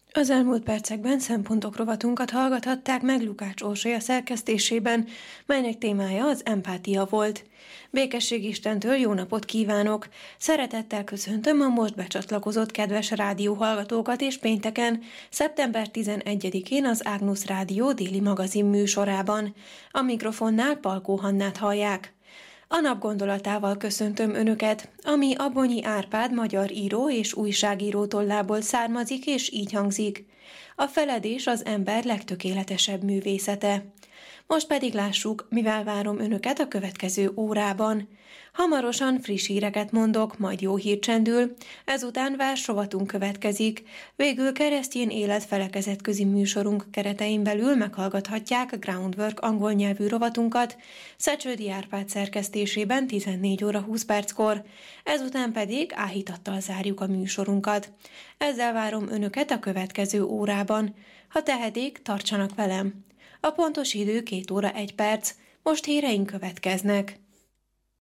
Az elmúlt percekben szempontok rovatunkat hallgathatták meg Lukács Orsolya szerkesztésében, melynek témája az empátia volt. Békesség Istentől jó napot kívánok! Szeretettel köszöntöm a most becsatlakozott kedves rádióhallgatókat és pénteken, szeptember 11-én az Ágnusz Rádió déli magazin műsorában. A mikrofonnál Palkó Hannát hallják. A nap gondolatával köszöntöm Önöket, ami Abonyi Árpád magyar író és újságíró tollából származik, és így hangzik. A feledés az ember legtökéletesebb művészete. Most pedig lássuk, mivel várom Önöket a következő órában. Hamarosan friss híreket mondok, majd jó hír csendül, ezután versrovatunk következik, végül keresztény élet felekezetközi műsorunk keretein belül meghallgathatják a Groundwork angol nyelvű rovatunkat, Szecsődi Árpád szerkesztésében 14 óra 20 perckor, ezután pedig áhítattal zárjuk a műsorunkat. Ezzel várom Önöket a következő órában. Ha tehetik, tartsanak velem. A pontos idő 2 óra 1 perc, most híreink következnek.